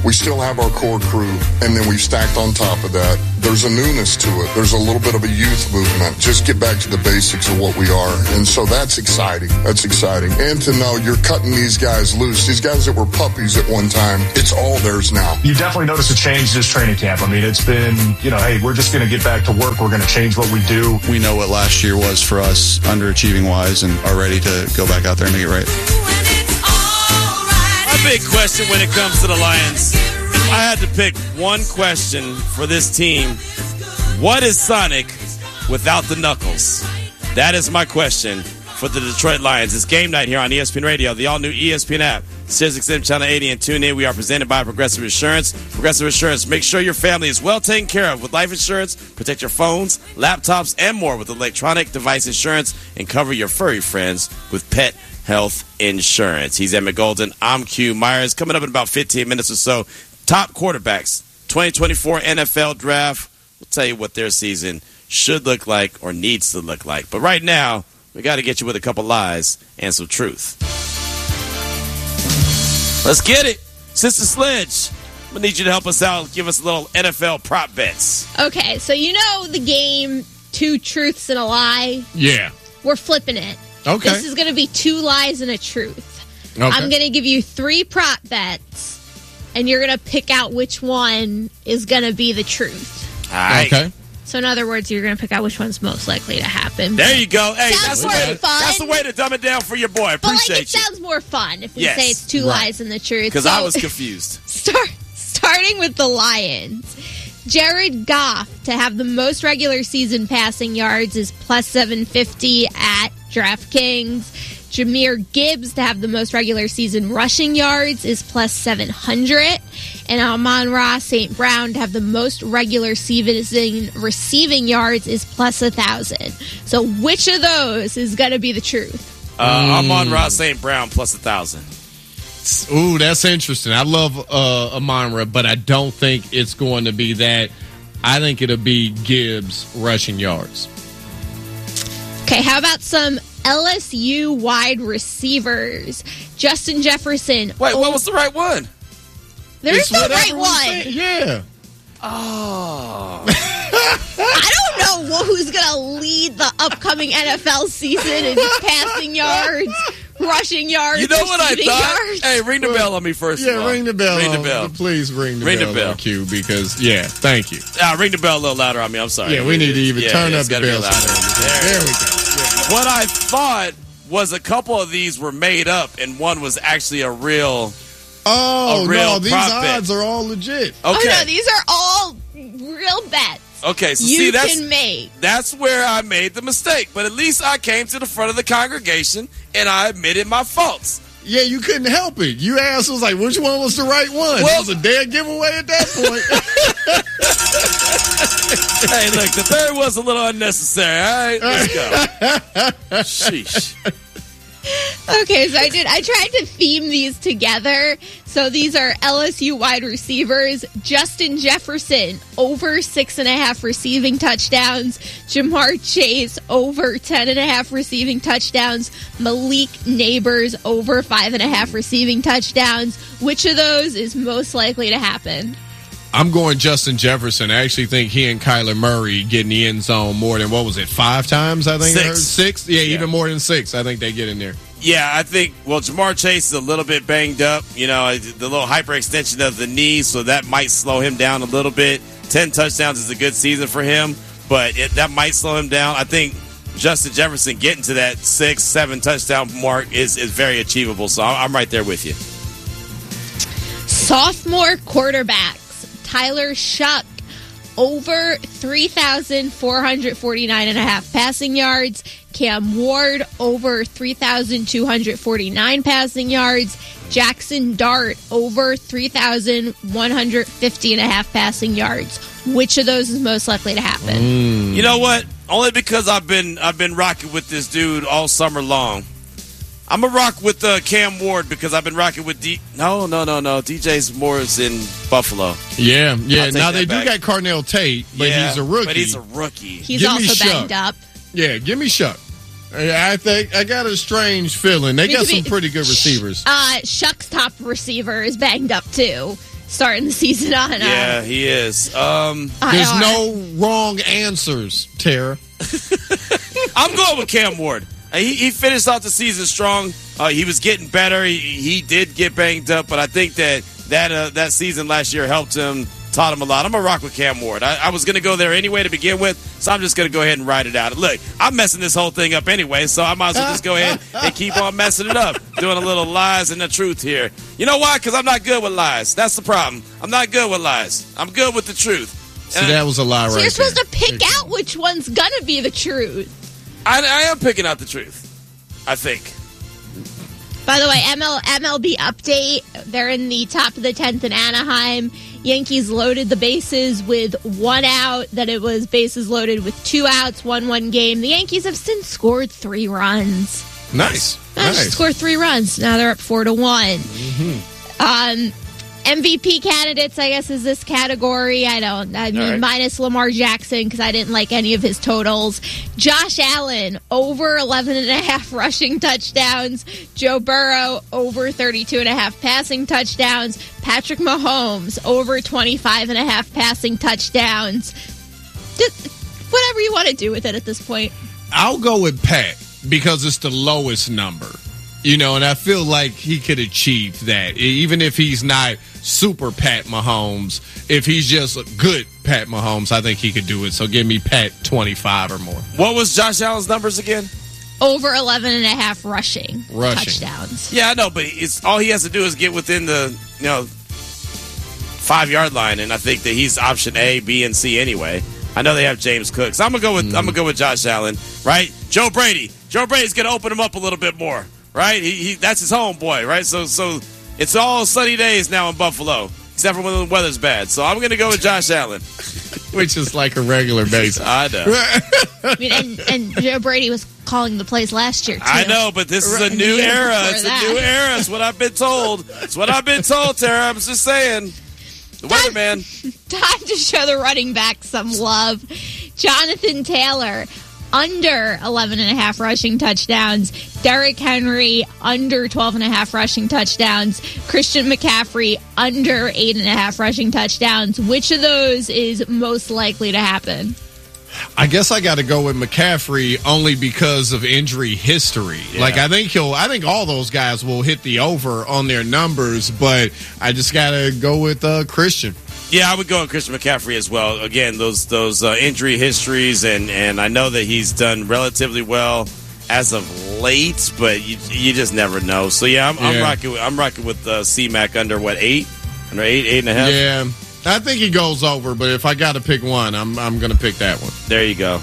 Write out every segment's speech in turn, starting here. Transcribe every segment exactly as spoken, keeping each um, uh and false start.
We still have our core crew, and then we've stacked on top of that. There's a newness to it. There's a little bit of a youth movement. Just get back to the basics of what we are. And so that's exciting. That's exciting. And to know you're cutting these guys loose. These guys that were puppies at one time, it's all theirs now. You definitely notice a change this training camp. I mean, it's been, you know, hey, we're just going to get back to work. We're going to change what we do. We know what last year was for us, underachieving-wise, and are ready to go back out there and make it right. A big question when it comes to the Lions. If I had to pick one question for this team, what is Sonic without the Knuckles? That is my question for the Detroit Lions. It's game night here on E S P N Radio, the all-new E S P N app, SiriusXM Channel eighty, and tune in. We are presented by Progressive Insurance. Progressive Insurance, make sure your family is well taken care of with life insurance. Protect your phones, laptops, and more with electronic device insurance, and cover your furry friends with pet health insurance. He's Emmett Golden. I'm Q Myers. Coming up in about fifteen minutes or so, top quarterbacks, twenty twenty-four N F L Draft. We'll tell you what their season should look like or needs to look like. But right now, we got to get you with a couple lies and some truth. Let's get it. Sister Sledge, I'm going to need you to help us out. Give us a little N F L prop bets. Okay, so you know the game, two truths and a lie? Yeah. We're flipping it. Okay. This is going to be two lies and a truth. Okay. I'm going to give you three prop bets, and you're going to pick out which one is going to be the truth. All right. Okay. So in other words, you're going to pick out which one's most likely to happen. There you go. Hey, sounds that's the, more way to, fun. that's the way to dumb it down for your boy. But Appreciate like, it you. sounds more fun if we Yes. say it's two Right. lies and the truth. Because So, I was confused. Start, starting with the Lions. Jared Goff to have the most regular season passing yards is plus seven fifty at DraftKings. Jahmyr Gibbs to have the most regular season rushing yards is plus seven hundred. And Amon-Ra Saint Brown to have the most regular season receiving yards is plus one thousand. So which of those is going to be the truth? Uh, I'm on Ross Saint Brown plus one thousand. Ooh, that's interesting. I love uh, Amon-Ra, but I don't think it's going to be that. I think it'll be Gibbs rushing yards. Okay, how about some L S U wide receivers? Justin Jefferson. Wait, oh, what was the right one? There's It's no whatever right we one. say. Yeah. Oh. I don't know who's going to lead the upcoming N F L season in passing yards, rushing yards, You know what I receiving thought? yards. Hey, ring the bell on me first of all. Yeah, ring the bell. Ring the on- bell. Please ring the Ring the bell, bell. on Q, because, yeah, thank you. Ah, ring the bell a little louder on me. I'm sorry. Yeah, we need to even Yeah, turn yeah, up it's the gotta be bell. louder. There, There it we is. go. What I thought was a couple of these were made up, and one was actually a real. Oh, A real no, these prop bet. odds are all legit. Okay. Oh, no, these are all real bets okay, so you see, that's can make. that's where I made the mistake. But at least I came to the front of the congregation and I admitted my faults. Yeah, you couldn't help it. You asked us, like, which one was the right one? Well- it was a dead giveaway at that point. Hey, look, the third was a little unnecessary. All right, let's go. Sheesh. Okay, so I did. I tried to theme these together. So these are L S U wide receivers. Justin Jefferson, over six and a half receiving touchdowns. Jamar Chase, over ten and a half receiving touchdowns. Malik Neighbors, over five and a half receiving touchdowns. Which of those is most likely to happen? I'm going Justin Jefferson. I actually think he and Kyler Murray get in the end zone more than, what was it, five times, I think? Six. I heard? Six? Yeah, Yeah. even more than six. I think they get in there. Yeah, I think, well, Jamar Chase is a little bit banged up. You know, the little hyperextension of the knee, so that might slow him down a little bit. Ten touchdowns is a good season for him, but it, that might slow him down. I think Justin Jefferson getting to that six, seven touchdown mark is, is very achievable, so I'm right there with you. Sophomore quarterbacks. Tyler Shuck, over three thousand four hundred forty-nine and a half passing yards. Cam Ward, over three thousand two hundred forty-nine passing yards. Jackson Dart, over three thousand one hundred fifty and a half passing yards. Which of those is most likely to happen? You know what? Only because I've been I've been rocking with this dude all summer long. I'm going to rock with uh, Cam Ward because I've been rocking with D. No, no, no, no. D J's Moore's in Buffalo. Yeah, yeah. I'll take Now, that they back. do got Carnell Tate, but Yeah, he's a rookie. But he's a rookie. He's Give me also Shuck. banged up. Yeah, give me Shuck. I think I got a strange feeling. They got Me too. some pretty good receivers. Uh, Shuck's top receiver is banged up too. starting the season on. Uh, Yeah, he is. Um, There's I R. no wrong answers, Tara. I'm going with Cam Ward. Uh, He, he finished off the season strong. Uh, he was getting better. He, he did get banged up, but I think that that uh, that season last year helped him, taught him a lot. I'm going to rock with Cam Ward. I, I was going to go there anyway to begin with, so I'm just going to go ahead and ride it out. Look, I'm messing this whole thing up anyway, so I might as well just go ahead and keep on messing it up, doing a little lies and the truth here. You know why? Because I'm not good with lies. That's the problem. I'm not good with lies. I'm good with the truth. See, that was a lie So right you're supposed there. to pick out which one's gonna be the truth. I, I am picking out the truth, I think. By the way, M L, M L B update. They're in the top of the tenth in Anaheim. Yankees loaded the bases with one out. Then it was bases loaded with two outs, one one game. The Yankees have since scored three runs. Nice. Uh, Nice. Scored three runs. Now they're up four to one. Mm-hmm. Um, M V P candidates, I guess, is this category. I don't. I mean, right. minus Lamar Jackson because I didn't like any of his totals. Josh Allen over eleven and a half rushing touchdowns. Joe Burrow over thirty-two and a half passing touchdowns. Patrick Mahomes over twenty-five and a half passing touchdowns. Just whatever you want to do with it at this point. I'll go with Pat because it's the lowest number. You know, and I feel like he could achieve that. Even if he's not super Pat Mahomes, if he's just a good Pat Mahomes, I think he could do it. So give me Pat twenty-five or more. What was Josh Allen's numbers again? Over eleven and a half rushing, Rushing. touchdowns. Yeah, I know, but it's all he has to do is get within the, you know, five-yard line, and I think that he's option A, B, and C anyway. I know they have James Cook, so I'm gonna go with I'm gonna go with Josh Allen, right? Joe Brady. Joe Brady's gonna open him up a little bit more, right? He, he that's his homeboy, right? So so it's all sunny days now in Buffalo, except for when the weather's bad. So I'm gonna go with Josh Allen. Which is like a regular basis. I know, I mean, and, and Joe Brady was calling the plays last year, too. I know, but this is a Right, the new year era. before It's that. a new era. It's what I've been told. It's what I've been told, Tara. I'm just saying. The weatherman. Time to show the running back some love. Jonathan Taylor, under eleven and a half rushing touchdowns. Derrick Henry, under twelve and a half rushing touchdowns. Christian McCaffrey, under eight and a half rushing touchdowns. Which of those is most likely to happen? I guess I got to go with McCaffrey only because of injury history. Yeah. Like I think he'll, I think all those guys will hit the over on their numbers, but I just got to go with uh, Christian. Yeah, I would go with Christian McCaffrey as well. Again, those those uh, injury histories, and, and I know that he's done relatively well as of late, but you you just never know. So yeah, I'm, I'm Yeah. rocking. With, I'm rocking with uh, C-Mac under what eight, under eight, eight and a half. Yeah, I think he goes over, but if I got to pick one, I'm I'm going to pick that one. There you go.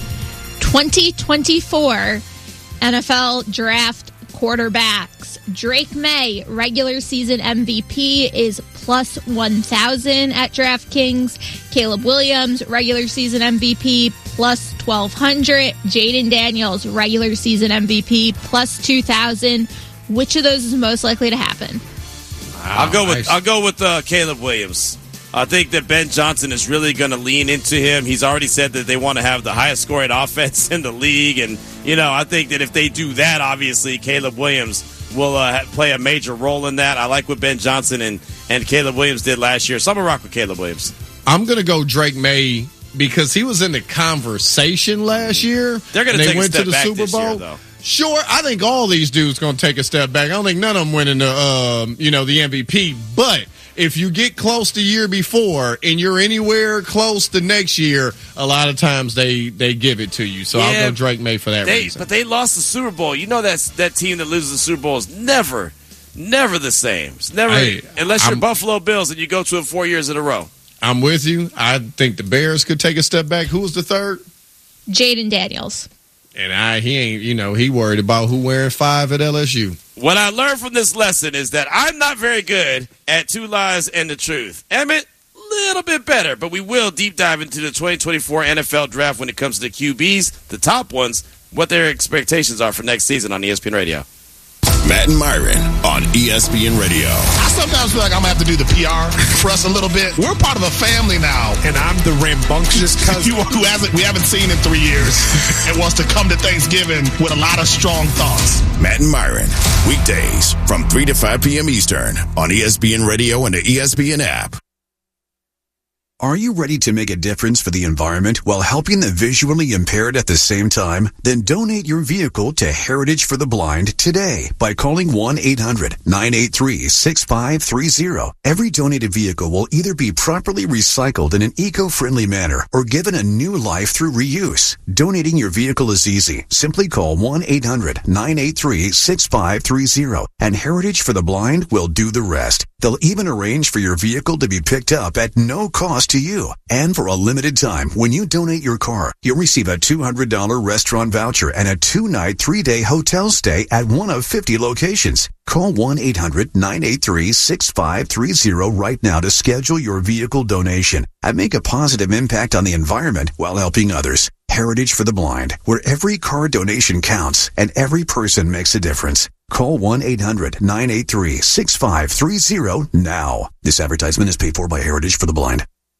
twenty twenty-four N F L Draft quarterbacks. Drake May, regular season M V P, is plus one thousand at DraftKings. Caleb Williams, regular season M V P, plus twelve hundred. Jaden Daniels, regular season M V P, plus two thousand. Which of those is most likely to happen? I'll go with nice. I'll go with uh, Caleb Williams. I think that Ben Johnson is really going to lean into him. He's already said that they want to have the highest scoring offense in the league, and you know I think that if they do that, obviously Caleb Williams will uh, play a major role in that. I like what Ben Johnson and and Caleb Williams did last year, so I'm gonna rock with Caleb Williams. I'm going to go Drake May because he was in the conversation last year. They're gonna and they take a went step to the back Super this year, Bowl. though. Sure, I think all these dudes going to take a step back. I don't think none of them winning the um, you know the M V P, but if you get close the year before and you're anywhere close to next year, a lot of times they, they give it to you. So Yeah, I'll go Drake May for that They, reason. but they lost the Super Bowl. You know that's that team that loses the Super Bowl is never, never the same. It's never Hey, unless you're I'm- Buffalo Bills and you go to it four years in a row. I'm with you. I think the Bears could take a step back. Who was the third? Jaden Daniels. And I he ain't, you know, he worried about who wearing five at L S U. What I learned from this lesson is that I'm not very good at two lies and the truth. Emmett, little bit better, but we will deep dive into the twenty twenty-four N F L draft when it comes to the Q Bs, the top ones, what their expectations are for next season on E S P N Radio. Matt and Myron on E S P N Radio. I sometimes feel like I'm going to have to do the P R for us a little bit. We're part of a family now. And I'm the rambunctious cousin who hasn't, we haven't seen in three years and wants to come to Thanksgiving with a lot of strong thoughts. Matt and Myron, weekdays from three to five p.m. Eastern on E S P N Radio and the E S P N app. Are you ready to make a difference for the environment while helping the visually impaired at the same time? Then donate your vehicle to Heritage for the Blind today by calling one eight hundred nine eight three six five three zero. Every donated vehicle will either be properly recycled in an eco-friendly manner or given a new life through reuse. Donating your vehicle is easy. Simply call one eight hundred nine eight three six five three zero and Heritage for the Blind will do the rest. They'll even arrange for your vehicle to be picked up at no cost to you. And for a limited time, when you donate your car, you'll receive a two hundred dollars restaurant voucher and a two-night, three-day hotel stay at one of fifty locations. Call one eight hundred nine eight three six five three zero right now to schedule your vehicle donation and make a positive impact on the environment while helping others. Heritage for the Blind, where every car donation counts and every person makes a difference. Call one eight hundred nine eight three six five three zero now. This advertisement is paid for by Heritage for the Blind.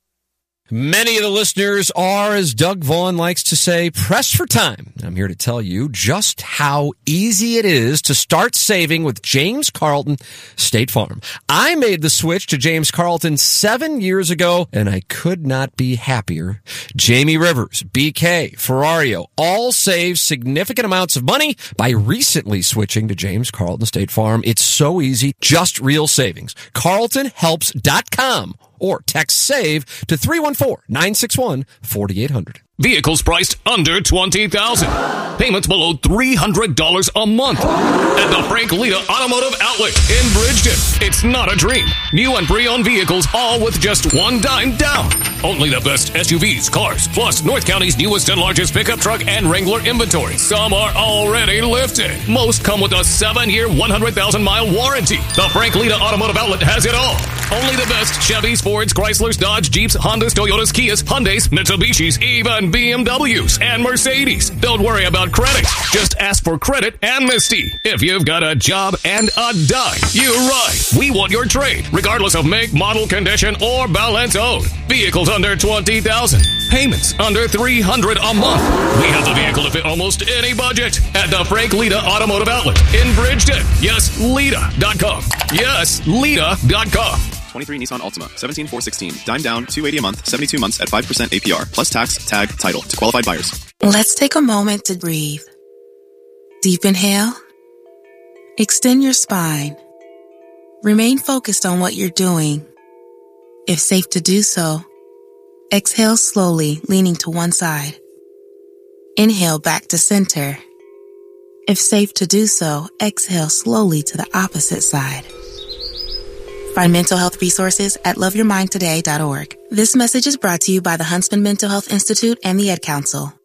Many of the listeners are, as Doug Vaughn likes to say, pressed for time. I'm here to tell you just how easy it is to start saving with James Carlton State Farm. I made the switch to James Carlton seven years ago, and I could not be happier. Jamie Rivers, B K, Ferrario, all saved significant amounts of money by recently switching to James Carlton State Farm. It's so easy, just real savings. Carlton Helps dot com. Or text SAVE to three one four nine six one four eight zero zero. Vehicles priced under twenty thousand dollars. Payments below three hundred dollars a month. At the Frank Lita Automotive Outlet in Bridgeton. It's not a dream. New and pre-owned vehicles, all with just one dime down. Only the best S U Vs, cars, plus North County's newest and largest pickup truck and Wrangler inventory. Some are already lifted. Most come with a seven-year, one hundred thousand mile warranty. The Frank Lita Automotive Outlet has it all. Only the best Chevys, Fords, Chryslers, Dodge, Jeeps, Hondas, Toyotas, Kias, Hyundais, Mitsubishis, even B M Ws and Mercedes. Don't worry about credit. Just ask for credit amnesty. If you've got a job and a dime, you ride. We want your trade, regardless of make, model, condition, or balance owed. Vehicles under twenty thousand dollars. Payments under three hundred dollars a month. We have the vehicle to fit almost any budget at the Frank Lita Automotive Outlet in Bridgeton. Yes, Lita dot com. Yes, Lita dot com. twenty-three Nissan Altima, seventeen four sixteen, dime down, two hundred eighty a month, seventy-two months at five percent A P R, plus tax, tag, title to qualified buyers. Let's take a moment to breathe. Deep inhale. Extend your spine. Remain focused on what you're doing. If safe to do so, exhale slowly, leaning to one side. Inhale back to center. If safe to do so, exhale slowly to the opposite side. Find mental health resources at love your mind today dot org. This message is brought to you by the Huntsman Mental Health Institute and the Ad Council.